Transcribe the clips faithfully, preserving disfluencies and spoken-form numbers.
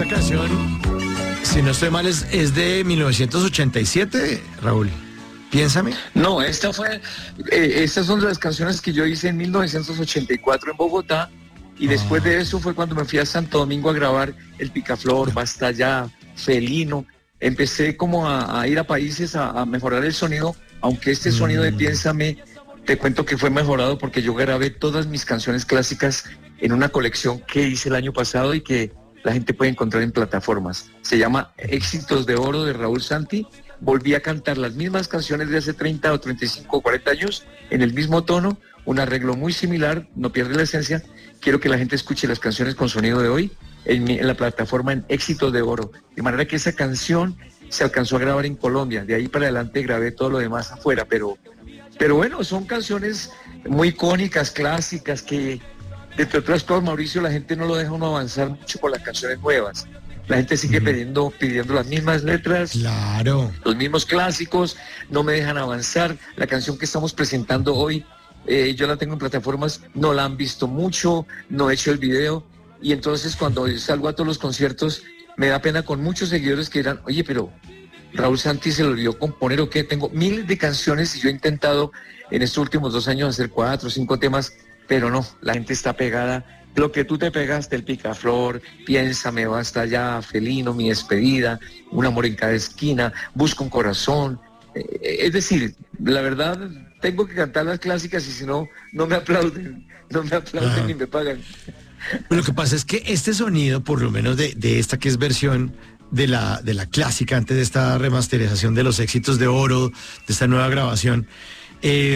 esta canción, si no estoy mal, es, es de mil novecientos ochenta y siete, Raúl. Piénsame. No, esta fue, eh, estas son las canciones que yo hice en mil novecientos ochenta y cuatro en Bogotá, y después Ah. de eso fue cuando me fui a Santo Domingo a grabar El Picaflor, Basta Ya, Felino. Empecé como a, a ir a países a, a mejorar el sonido, aunque este sonido de Mm. Piénsame, te cuento que fue mejorado porque yo grabé todas mis canciones clásicas en una colección que hice el año pasado y que la gente puede encontrar en plataformas. Se llama Éxitos de Oro de Raúl Santi. Volví a cantar las mismas canciones de hace treinta o treinta y cinco o cuarenta años en el mismo tono, un arreglo muy similar, no pierde la esencia. Quiero que la gente escuche las canciones con sonido de hoy en, mi, en la plataforma en Éxitos de Oro. De manera que esa canción se alcanzó a grabar en Colombia. De ahí para adelante grabé todo lo demás afuera, pero, pero bueno, son canciones muy icónicas, clásicas, que entre otras cosas, Mauricio, la gente no lo deja uno avanzar mucho con las canciones nuevas. La gente sigue Ujú. pidiendo, pidiendo las mismas letras, Claro. los mismos clásicos, no me dejan avanzar. La canción que estamos presentando hoy, eh, yo la tengo en plataformas, no la han visto mucho, no he hecho el video, y entonces cuando salgo a todos los conciertos, me da pena con muchos seguidores que dirán, oye, pero Raúl Santi se le olvidó componer o qué. Tengo miles de canciones y yo he intentado en estos últimos dos años hacer cuatro o cinco temas, pero no, la gente está pegada. Lo que tú te pegaste, El Picaflor, Piénsame, Basta Ya, Felino, Mi Despedida, Un Amor en Cada Esquina, Busco un Corazón. Eh, es decir, la verdad, tengo que cantar las clásicas y si no, no me aplauden, no me aplauden Ajá. ni me pagan. Lo que pasa es que este sonido, por lo menos de, de esta que es versión de la, de la clásica, antes de esta remasterización de los éxitos de oro, de esta nueva grabación, eh,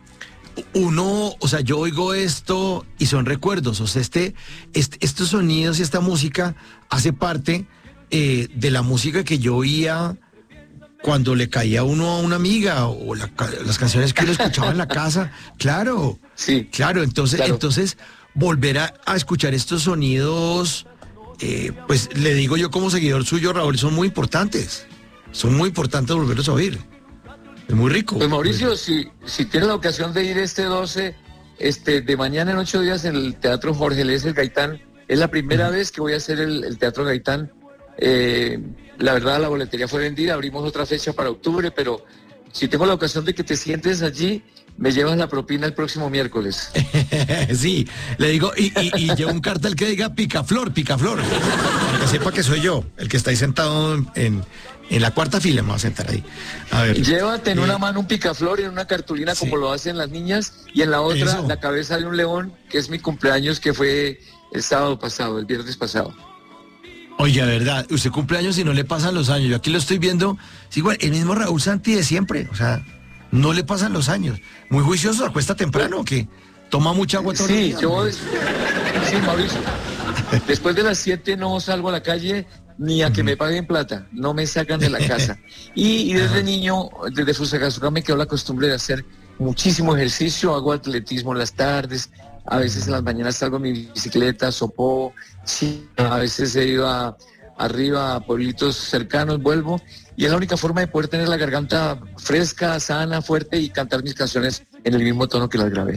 uno, o sea, yo oigo esto y son recuerdos, o sea, este, este estos sonidos y esta música hace parte eh, de la música que yo oía cuando le caía a uno a una amiga, o la, las canciones que uno escuchaba en la casa, claro, Sí, claro, entonces, claro. entonces volver a, a escuchar estos sonidos, eh, pues le digo yo como seguidor suyo, Raúl, son muy importantes, son muy importantes volverlos a oír. Es muy rico. Pues Mauricio, si, si tienes la ocasión de ir este doce, este, de mañana en ocho días en el Teatro Jorge Lés el Gaitán, es la primera Ujú. vez que voy a hacer el, el Teatro Gaitán. Eh, la verdad, la boletería fue vendida, abrimos otra fecha para octubre, pero si tengo la ocasión de que te sientes allí, me llevas la propina el próximo miércoles. Sí, le digo, y, y, y llevo un cartel que diga Picaflor, Picaflor, para que sepa que soy yo, el que está ahí sentado en, en, en la cuarta fila, me voy a sentar ahí. A ver. Llévate en eh, una mano un picaflor y en una cartulina sí. como lo hacen las niñas, y en la otra Eso. la cabeza de un león, que es mi cumpleaños, que fue el sábado pasado, el viernes pasado. Oye, verdad, usted cumple años y no le pasan los años. Yo aquí lo estoy viendo, es igual, el mismo Raúl Santi de siempre, o sea, no le pasan los años. Muy juicioso, acuesta temprano, que toma mucha agua todo el Sí, día. yo, sí, Mauricio, después de las siete no salgo a la calle ni a que me paguen plata, no me sacan de la casa. Y, y desde Ajá. niño, desde Fusagasugá me quedó la costumbre de hacer muchísimo ejercicio, hago atletismo en las tardes, a veces en las mañanas salgo en mi bicicleta, sopó, sí, a veces he ido a, arriba a pueblitos cercanos, vuelvo, y es la única forma de poder tener la garganta fresca, sana, fuerte y cantar mis canciones en el mismo tono que las grabé.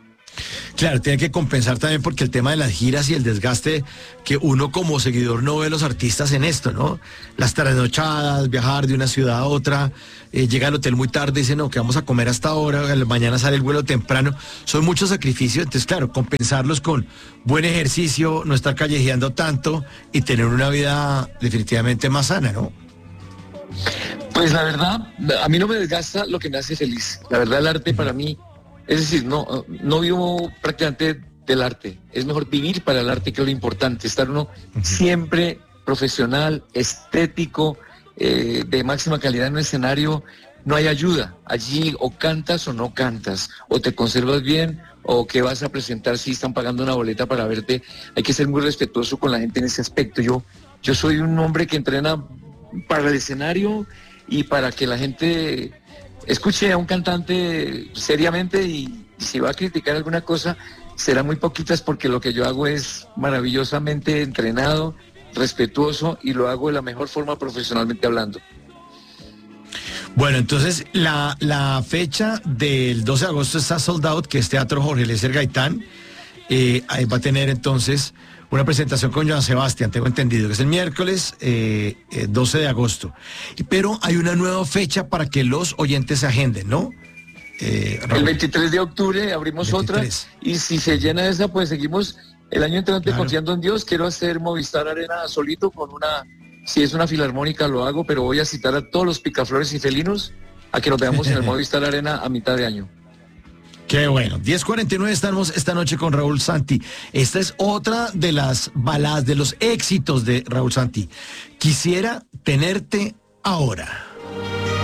Claro, tiene que compensar también porque el tema de las giras y el desgaste que uno como seguidor no ve a los artistas en esto, ¿no? Las trasnochadas, viajar de una ciudad a otra, eh, llega al hotel muy tarde y dice, no, que vamos a comer hasta ahora, mañana sale el vuelo temprano. Son muchos sacrificios, entonces claro, compensarlos con buen ejercicio, no estar callejeando tanto y tener una vida definitivamente más sana, ¿no? Pues la verdad, a mí no me desgasta lo que me hace feliz. La verdad, el arte para mí, es decir, no, no vivo prácticamente del arte. Es mejor vivir para el arte, que es lo importante. Estar uno siempre profesional, estético, eh, de máxima calidad en un escenario. No hay ayuda. Allí o cantas o no cantas. O te conservas bien o qué vas a presentar si están pagando una boleta para verte. Hay que ser muy respetuoso con la gente en ese aspecto. Yo, yo soy un hombre que entrena para el escenario y para que la gente escuche a un cantante seriamente, y, y si va a criticar alguna cosa, será muy poquitas, porque lo que yo hago es maravillosamente entrenado, respetuoso, y lo hago de la mejor forma profesionalmente hablando. Bueno, entonces la, la fecha del doce de agosto está sold out, que es Teatro Jorge Eliezer Gaitán. Eh, ahí va a tener entonces una presentación con Joan Sebastián, tengo entendido, que es el miércoles eh, eh, doce de agosto. Y- Pero hay una nueva fecha para que los oyentes se agenden, ¿no? Eh, El Raúl. veintitrés de octubre abrimos veintitrés. otra y si se llena esa, pues seguimos el año entrante Claro. confiando en Dios. Quiero hacer Movistar Arena solito con una, si es una filarmónica lo hago, pero voy a citar a todos los picaflores y felinos a que nos veamos en el Movistar Arena a mitad de año. Qué bueno. diez cuarenta y nueve estamos esta noche con Raúl Santi. Esta es otra de las baladas, de los éxitos de Raúl Santi. Quisiera tenerte ahora.